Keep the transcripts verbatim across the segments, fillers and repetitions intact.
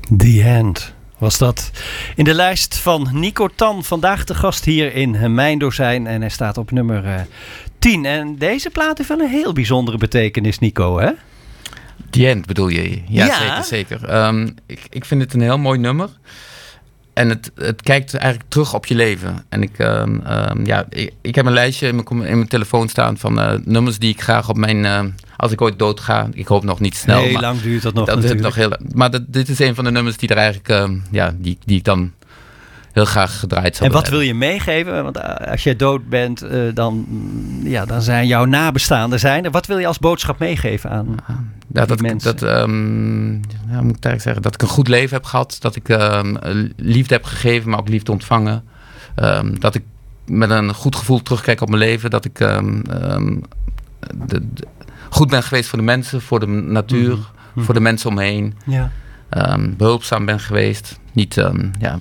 The End was dat. In de lijst van Nico Tan. Vandaag de gast hier in Mijn Dozijn. En hij staat op nummer uh, tien. En deze plaat heeft wel een heel bijzondere betekenis, Nico, hè? The End bedoel je? Ja, ja. zeker. zeker. Um, ik, ik vind het een heel mooi nummer. En het, het kijkt eigenlijk terug op je leven. En ik, um, um, ja, ik, ik heb een lijstje in mijn, in mijn telefoon staan van uh, nummers die ik graag op mijn... Uh, als ik ooit dood ga, ik hoop nog niet snel. Heel maar lang duurt dat nog dat natuurlijk. Nog heel, maar dat, dit is een van de nummers die er eigenlijk, uh, ja, die, die ik dan heel graag gedraaid zou En wat hebben. wil je meegeven? Want als je dood bent, uh, dan, ja, dan zijn jouw nabestaanden zijn er. Wat wil je als boodschap meegeven aan ja, dat, mensen? Dat, um, ja, moet ik eigenlijk zeggen, dat ik een goed leven heb gehad. Dat ik um, liefde heb gegeven, maar ook liefde ontvangen. Um, dat ik met een goed gevoel terugkijk op mijn leven. Dat ik um, um, de, de, goed ben geweest voor de mensen, voor de natuur, mm-hmm. voor de mensen om me heen. Ja. Um, behulpzaam ben geweest. Niet, um, ja...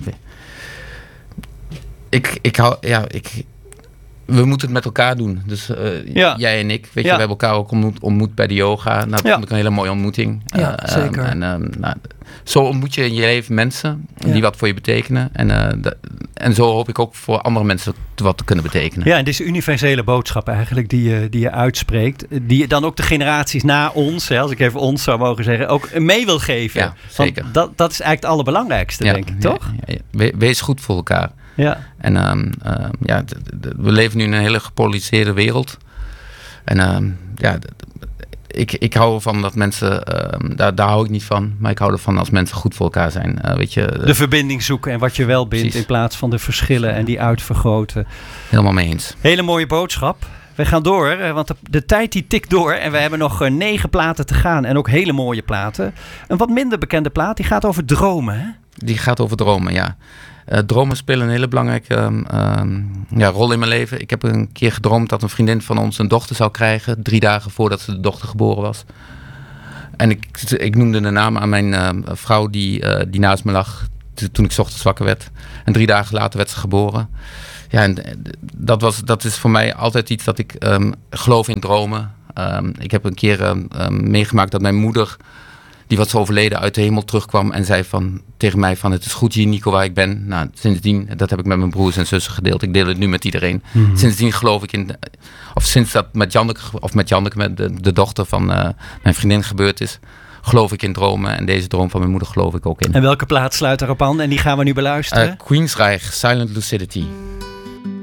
Ik, ik hou, ja, ik... We moeten het met elkaar doen. Dus uh, ja. jij en ik, weet je, ja. we hebben elkaar ook ontmoet, ontmoet bij de yoga. Nou, dat ja. vond ik een hele mooie ontmoeting. Ja, uh, zeker. Um, en, um, nou, zo ontmoet je in je leven mensen die ja. wat voor je betekenen. En, uh, de, en zo hoop ik ook voor andere mensen wat te kunnen betekenen. Ja, en dit is universele boodschap eigenlijk die je, die je uitspreekt. Die je dan ook de generaties na ons, hè, als ik even ons zou mogen zeggen, ook mee wil geven. Ja, zeker. Want dat, dat is eigenlijk het allerbelangrijkste, ja, denk ik, toch? Ja, ja, ja. We, wees goed voor elkaar. Ja. En um, um, ja, d- d- we leven nu in een hele gepolariseerde wereld. En um, ja, d- d- ik, ik hou ervan dat mensen, um, daar, daar hou ik niet van, maar ik hou ervan als mensen goed voor elkaar zijn. Uh, weet je, de verbinding zoeken en wat je wel bindt precies. In plaats van de verschillen en die uitvergroten. Helemaal mee eens. Hele mooie boodschap. We gaan door, want de, de tijd die tikt door en we hebben nog uh, negen platen te gaan en ook hele mooie platen. Een wat minder bekende plaat, die gaat over dromen, hè? Die gaat over dromen, ja. Uh, dromen spelen een hele belangrijke um, um, ja, rol in mijn leven. Ik heb een keer gedroomd dat een vriendin van ons een dochter zou krijgen. Drie dagen voordat ze de dochter geboren was. En ik, ik noemde de naam aan mijn uh, vrouw die, uh, die naast me lag t- toen ik 's ochtends wakker werd. En drie dagen later werd ze geboren. Ja, en dat, was, dat is voor mij altijd iets dat ik um, geloof in dromen. Um, ik heb een keer um, um, meegemaakt dat mijn moeder... die was overleden, uit de hemel terugkwam en zei van, tegen mij van, het is goed hier, Nico, waar ik ben. Nou, sindsdien, dat heb ik met mijn broers en zussen gedeeld. Ik deel het nu met iedereen. Mm-hmm. Sindsdien geloof ik in, of sinds dat met Janneke, of met Janneke, met de, de dochter van uh, mijn vriendin gebeurd is, geloof ik in dromen. En deze droom van mijn moeder geloof ik ook in. En welke plaat sluit erop aan? En die gaan we nu beluisteren? Uh, Queensryche, Silent Lucidity.